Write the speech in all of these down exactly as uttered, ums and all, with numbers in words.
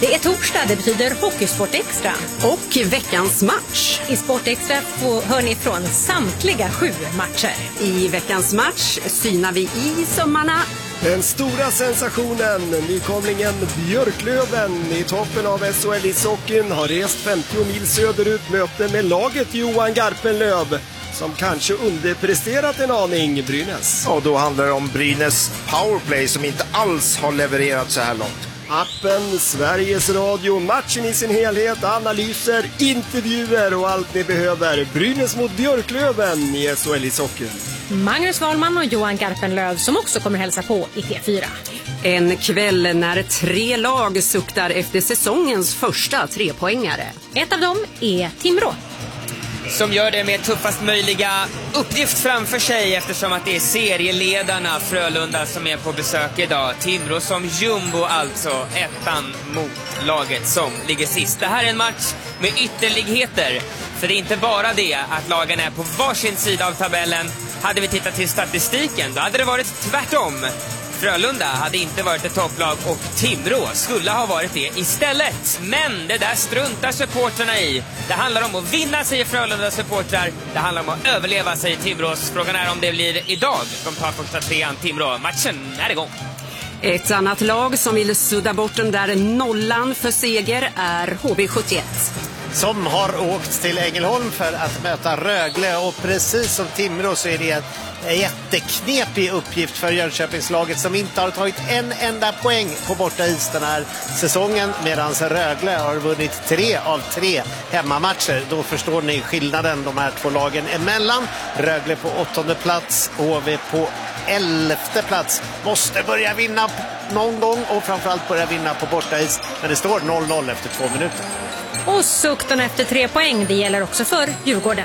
Det är torsdag, det betyder Hockeysport Extra. Och veckans match. I Sport Extra får, hör ni från samtliga sju matcher. I veckans match synar vi i sömmarna. Den stora sensationen, nykomlingen Björklöven i toppen av S H L-ishockeyn har rest femtio mil söderut, möte med laget Johan Garpenlöv som kanske underpresterat en aning, Brynäs. Och då handlar det om Brynäs powerplay som inte alls har levererat så här långt. Appen, Sveriges Radio, matchen i sin helhet, analyser, intervjuer och allt ni behöver. Brynäs mot Björklöven i S H L-ishockeyn. Magnus Wahlman och Johan Garpenlöv som också kommer hälsa på i T fyra. En kväll när tre lag suktar efter säsongens första trepoängare. Ett av dem är Timrå. Som gör det med tuffast möjliga uppgift framför sig eftersom att det är serieledarna Frölunda som är på besök idag. Timrå som jumbo alltså, ettan mot laget som ligger sist. Det här är en match med ytterligheter. För det är inte bara det att lagen är på varsin sida av tabellen. Hade vi tittat till statistiken, då hade det varit tvärtom. Frölunda hade inte varit ett topplag och Timrå skulle ha varit det istället. Men det där struntar supporterna i. Det handlar om att vinna, säger Frölunda supportrar. Det handlar om att överleva, säger Timrås. Frågan är om det blir idag. De tar första trean, Timrå. Matchen är igång. Ett annat lag som vill sudda bort den där nollan för seger är H V sjuttioett. Som har åkt till Ängelholm för att möta Rögle, och precis som Timrå så är det en jätteknepig uppgift för Jönköpingslaget som inte har tagit en enda poäng på borta is den här säsongen, medan Rögle har vunnit tre av tre hemmamatcher. Då förstår ni skillnaden de här två lagen emellan. Rögle på åttonde plats, H V på elfte plats. Måste börja vinna någon gång och framförallt börja vinna på borta is, men det står noll noll efter två minuter. Och sukten efter tre poäng, det gäller också för Djurgården.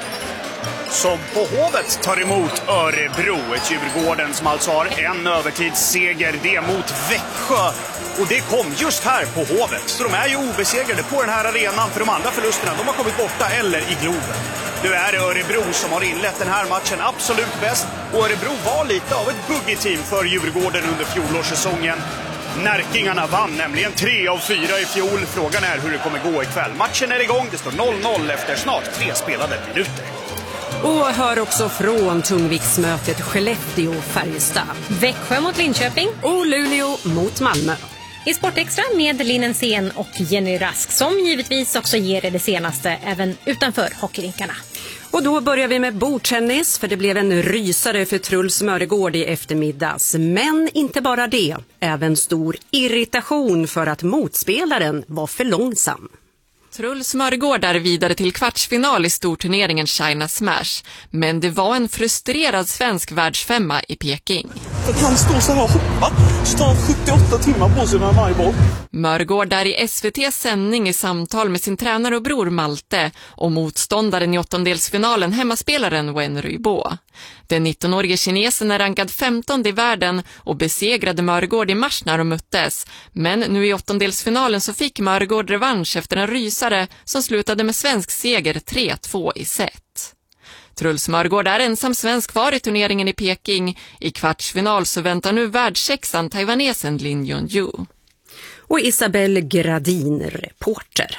Som på Hovet tar emot Örebro. Ett Djurgården som alltså har en övertidsseger, det mot Växjö. Och det kom just här på Hovet. Så de är ju obesegrade på den här arenan, för de andra förlusterna, de har kommit borta eller i Globen. Nu är det Örebro som har inlett den här matchen absolut bäst. Och Örebro var lite av ett buggy-team för Djurgården under fjolårssäsongen. Närkingarna vann nämligen tre av fyra i fjol. Frågan är hur det kommer gå ikväll. Matchen är igång, det står noll noll efter snart tre spelade minuter. Och hör också från tungviktsmötet Skellefteå-Färjestad. Växjö mot Linköping. Och Luleå mot Malmö. I Sportextra med Linnen Sen och Jenny Rask som givetvis också ger det, det senaste även utanför hockeyrinkarna. Och då börjar vi med bordtennis, för det blev en rysare för Truls Mörgård i eftermiddags. Men inte bara det, även stor irritation för att motspelaren var för långsam. Truls Mörgård är vidare till kvartsfinal i storturneringen China Smash. Men det var en frustrerad svensk världsfemma i Peking. Att han står så här och hoppar, så tar sjuttioåtta timmar på sig med varje boll. Mörgård är i S V T:s sändning i samtal med sin tränare och bror Malte och motståndaren i åttondelsfinalen, hemmaspelaren Wen Ruibo. Den nittonårige kinesen är rankad femtonde i världen och besegrade Mörgård i mars när de möttes. Men nu i åttondelsfinalen så fick Mörgård revansch efter en rysare som slutade med svensk seger tre två i set. Truls Mörgård är ensam svensk kvar i turneringen i Peking. I kvartsfinal så väntar nu världssexan taiwanesen Lin Yunju. Och Isabelle Gradin, reporter.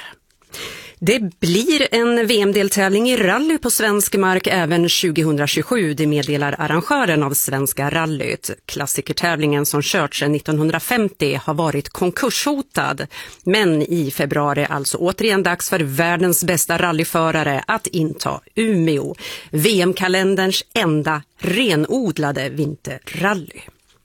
Det blir en V M-deltävling i rally på svensk mark även tjugohundratjugosju, det meddelar arrangören av Svenska rallyt. Klassikertävlingen som kört sedan nittonhundrafemtio har varit konkurshotad, men i februari alltså återigen dags för världens bästa rallyförare att inta Umeå, V M-kalenderns enda renodlade vinterrally.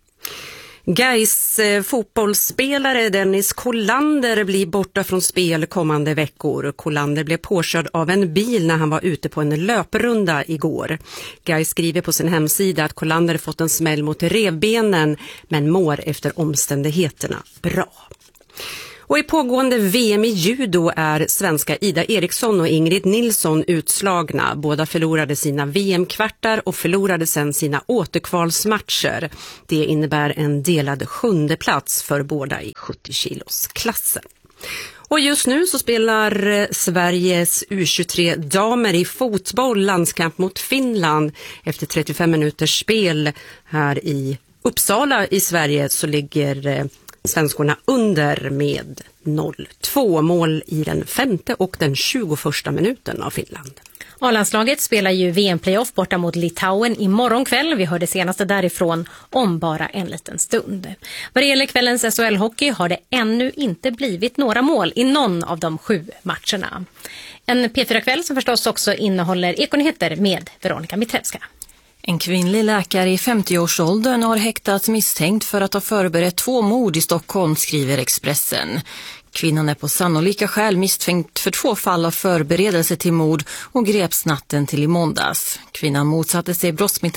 Gais eh, fotbollsspelare Dennis Kolander blir borta från spel kommande veckor. Kolander blev påkörd av en bil när han var ute på en löprunda igår. Gais skriver på sin hemsida att Kolander fått en smäll mot revbenen men mår efter omständigheterna bra. Och i pågående V M i judo är svenska Ida Eriksson och Ingrid Nilsson utslagna. Båda förlorade sina V M-kvartar och förlorade sedan sina återkvalsmatcher. Det innebär en delad sjunde plats för båda i sjuttio kilos klassen. Och just nu så spelar Sveriges U tjugotre damer i fotboll landskamp mot Finland. Efter trettiofem minuters spel här i Uppsala i Sverige så ligger svenskorna under med noll två, mål i den femte och den tjugoförsta minuten av Finland. A-landslaget spelar ju V M-playoff borta mot Litauen imorgon kväll. Vi hör det senaste därifrån om bara en liten stund. Vad det gäller kvällens S H L-hockey har det ännu inte blivit några mål i någon av de sju matcherna. En P fyra-kväll som förstås också innehåller Ekonyheter med Veronica Mitrevska. En kvinnlig läkare i femtio-årsåldern har häktats misstänkt för att ha förberett två mord i Stockholm, skriver Expressen. Kvinnan är på sannolika skäl misstänkt för två fall av förberedelse till mord och greps natten till i måndags. Kvinnan motsatte sig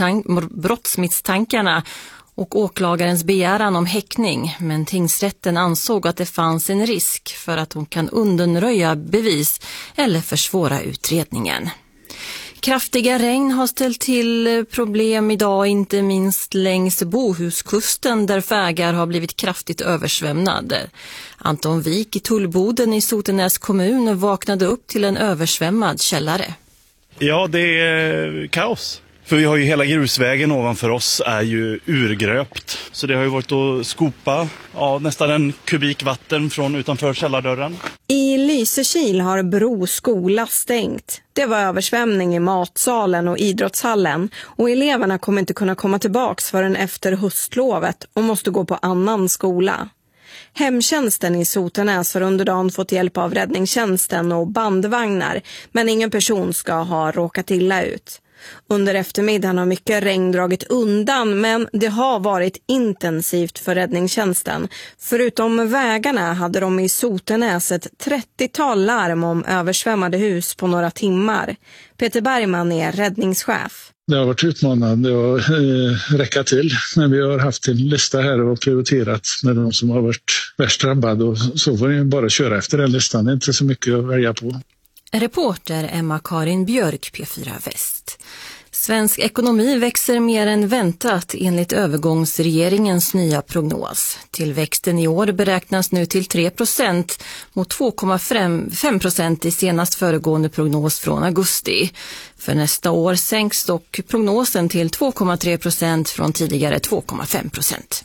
brottsmisstankarna och åklagarens begäran om häktning, men tingsrätten ansåg att det fanns en risk för att hon kan undanröja bevis eller försvåra utredningen. Kraftiga regn har ställt till problem idag, inte minst längs Bohuskusten där vägar har blivit kraftigt översvämmade. Anton Wik i Tullboden i Sotenäs kommun vaknade upp till en översvämmad källare. Ja, det är kaos. För vi har ju hela grusvägen ovanför oss är ju urgröpt. Så det har ju varit att skopa ja, nästan en kubik vatten från utanför källardörren. I Lysekil har Bro skola stängt. Det var översvämning i matsalen och idrottshallen. Och eleverna kommer inte kunna komma tillbaks förrän efter höstlovet och måste gå på annan skola. Hemtjänsten i Sotenäs har under dagen fått hjälp av räddningstjänsten och bandvagnar. Men ingen person ska ha råkat illa ut. Under eftermiddagen har mycket regn dragit undan, men det har varit intensivt för räddningstjänsten. Förutom vägarna hade de i Sotenäs ett trettiotal larm om översvämmade hus på några timmar. Peter Bergman är räddningschef. Det har varit utmanande att eh, räcka till, men vi har haft en lista här och prioriterat med de som har varit värst drabbade, och så får ni bara köra efter den listan, det är inte så mycket att välja på. Reporter Emma-Karin Björk, P fyra Väst. Svensk ekonomi växer mer än väntat enligt övergångsregeringens nya prognos. Tillväxten i år beräknas nu till tre procent mot två komma fem procent i senast föregående prognos från augusti. För nästa år sänks dock prognosen till två komma tre procent från tidigare två komma fem procent.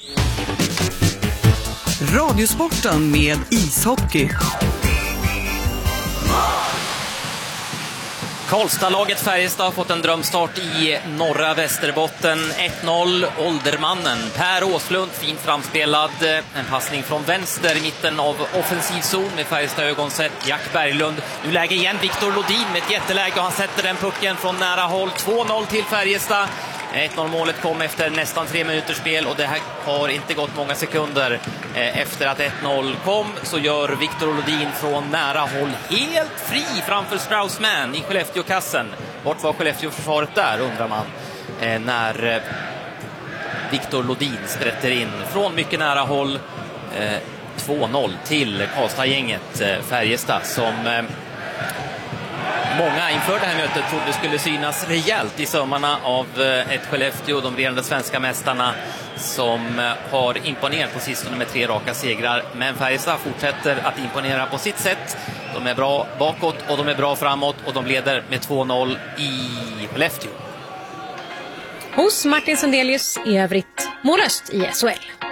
Radiosporten med ishockey. Karlstad-laget Färjestad har fått en drömstart i norra Västerbotten. ett noll, Åldermannen. Per Åslund, fint framspelad. En passning från vänster i mitten av offensiv zon med Färjestad ögonsett. Jack Berglund. Nu läge igen Viktor Lodin med ett jätteläge och han sätter den pucken från nära håll. två noll till Färjestad. ett noll-målet kom efter nästan tre minuters spel och det här har inte gått många sekunder efter att ett noll kom, så gör Viktor Lodin från nära håll helt fri framför Straussman i Skellefteå-kassen. Vart var Skellefteå-försvaret där, undrar man, när Viktor Lodin sprätter in från mycket nära håll. Två noll till Karlstad-gänget Färjestad, som många inför det här mötet trodde skulle synas rejält i sömmarna av ett Skellefteå, de regerande svenska mästarna, som har imponerat på sistone med tre raka segrar. Men Färjestad fortsätter att imponera på sitt sätt. De är bra bakåt och de är bra framåt och de leder med två noll i Skellefteå. Hos Martin Sundelius i övrigt målöst i S H L.